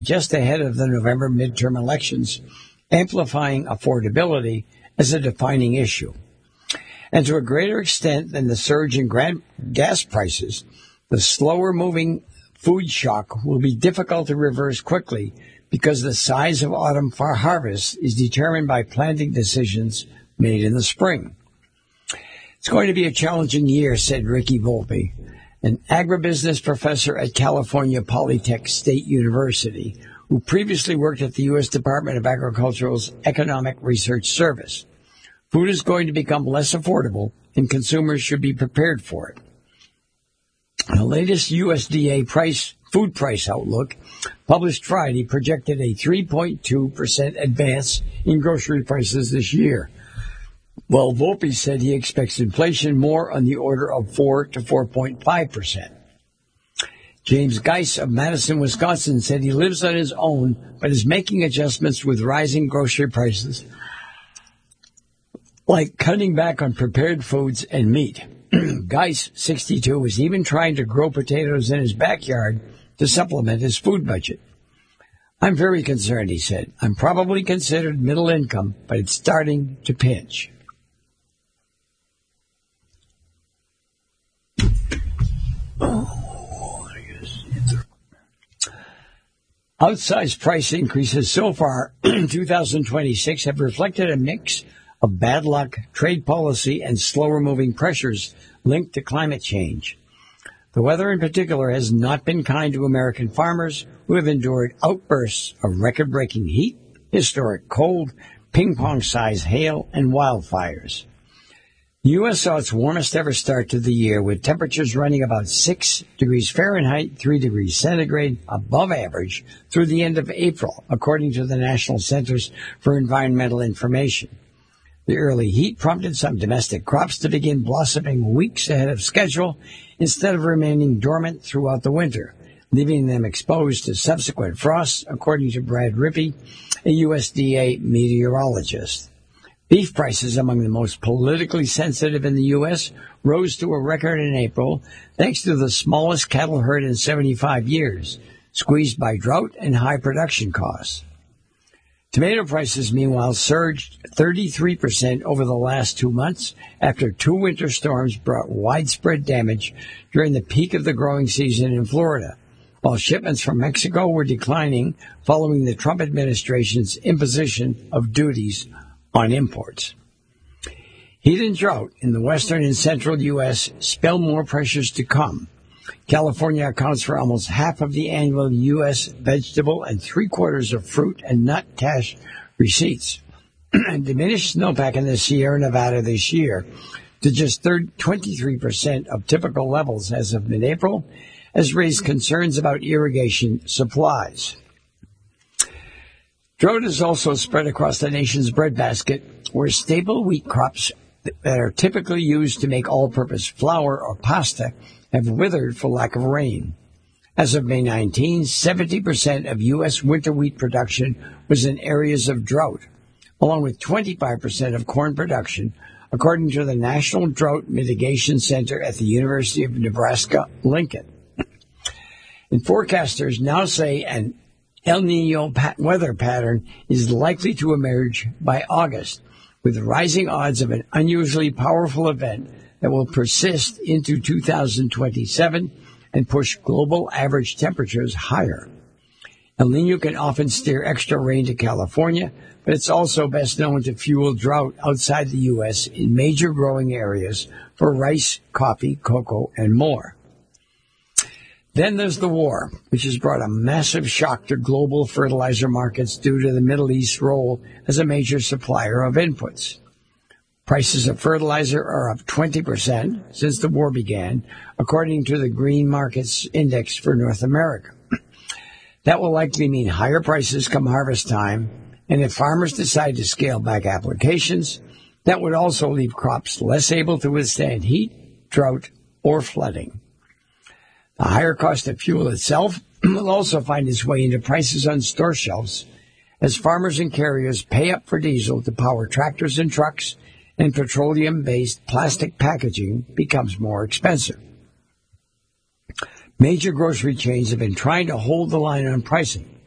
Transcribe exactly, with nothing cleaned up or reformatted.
just ahead of the November midterm elections, amplifying affordability as a defining issue. And to a greater extent than the surge in grand gas prices, the slower-moving food shock will be difficult to reverse quickly because the size of autumn far harvest is determined by planting decisions made in the spring. It's going to be a challenging year, said Ricky Volpe, an agribusiness professor at California Polytech State University, who previously worked at the U S Department of Agriculture's Economic Research Service. Food is going to become less affordable, and consumers should be prepared for it. The latest U S D A price food price outlook, published Friday, projected a three point two percent advance in grocery prices this year. Well, Volpe said he expects inflation more on the order of four to four point five percent. James Geis of Madison, Wisconsin, said he lives on his own, but is making adjustments with rising grocery prices, like cutting back on prepared foods and meat. Geis, sixty-two, is even trying to grow potatoes in his backyard to supplement his food budget. I'm very concerned, he said. I'm probably considered middle income, but it's starting to pinch. Oh, I guess it's a... Outsized price increases so far in two thousand twenty-six have reflected a mix of bad luck, trade policy, and slower-moving pressures linked to climate change. The weather in particular has not been kind to American farmers who have endured outbursts of record-breaking heat, historic cold, ping-pong-sized hail, and wildfires. The U S saw its warmest ever start to the year, with temperatures running about six degrees Fahrenheit, three degrees centigrade above average through the end of April, according to the National Centers for Environmental Information. The early heat prompted some domestic crops to begin blossoming weeks ahead of schedule instead of remaining dormant throughout the winter, leaving them exposed to subsequent frosts, according to Brad Rippey, a U S D A meteorologist. Beef prices, among the most politically sensitive in the U S, rose to a record in April thanks to the smallest cattle herd in seventy-five years, squeezed by drought and high production costs. Tomato prices, meanwhile, surged thirty-three percent over the last two months after two winter storms brought widespread damage during the peak of the growing season in Florida, while shipments from Mexico were declining following the Trump administration's imposition of duties on imports. Heat and drought in the western and central U S spell more pressures to come. California accounts for almost half of the annual U S vegetable and three-quarters of fruit and nut cash receipts. Diminished snowpack in the Sierra Nevada this year to just twenty-three percent of typical levels as of mid-April has raised concerns about irrigation supplies. Drought is also spread across the nation's breadbasket, where staple wheat crops that are typically used to make all-purpose flour or pasta have withered for lack of rain. As of May nineteenth, seventy percent of U S winter wheat production was in areas of drought, along with twenty-five percent of corn production, according to the National Drought Mitigation Center at the University of Nebraska-Lincoln. And forecasters now say an El Niño pat- weather pattern is likely to emerge by August, with rising odds of an unusually powerful event that will persist into two thousand twenty-seven and push global average temperatures higher. El Niño can often steer extra rain to California, but it's also best known to fuel drought outside the U S in major growing areas for rice, coffee, cocoa, and more. Then there's the war, which has brought a massive shock to global fertilizer markets due to the Middle East's role as a major supplier of inputs. Prices of fertilizer are up twenty percent since the war began, according to the Green Markets Index for North America. That will likely mean higher prices come harvest time, and if farmers decide to scale back applications, that would also leave crops less able to withstand heat, drought, or flooding. The higher cost of fuel itself will also find its way into prices on store shelves as farmers and carriers pay up for diesel to power tractors and trucks, and petroleum-based plastic packaging becomes more expensive. Major grocery chains have been trying to hold the line on pricing,